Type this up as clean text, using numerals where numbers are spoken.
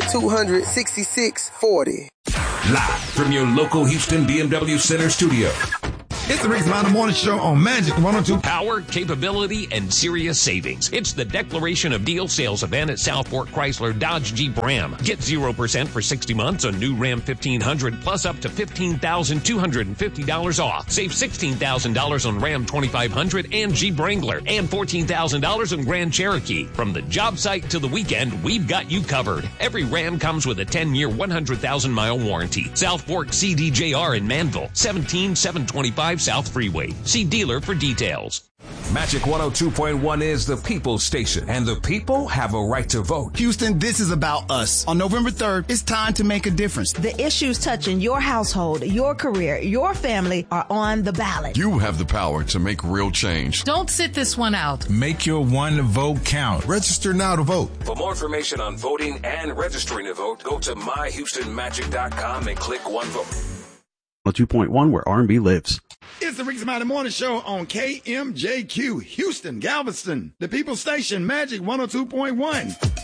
26640. Live from your local Houston BMW Center studio. It's the Rick Smiley Morning Show on Magic 102. Power, capability, and serious savings. It's the Declaration of Deal sales event at Southport Chrysler Dodge Jeep Ram. Get 0% for 60 months on new Ram 1500 plus up to $15,250 off. Save $16,000 on Ram 2500 and Jeep Wrangler and $14,000 on Grand Cherokee. From the job site to the weekend, we've got you covered. Every Ram comes with a 10-year, 100,000-mile warranty. South Fork CDJR in Manville, 17725 South Freeway. See dealer for details. Magic 102.1 is the people's station, and the people have a right to vote. Houston, this is about us. On November 3rd, it's time to make a difference. The issues touching your household, your career, your family are on the ballot. You have the power to make real change. Don't sit this one out. Make your one vote count. Register now to vote. For more information on voting and registering to vote, go to myhoustonmagic.com and click One Vote. 2.1, where R&B lives. It's the Rick Smiley Morning Show on KMJQ, Houston, Galveston, the People's Station, Magic 102.1.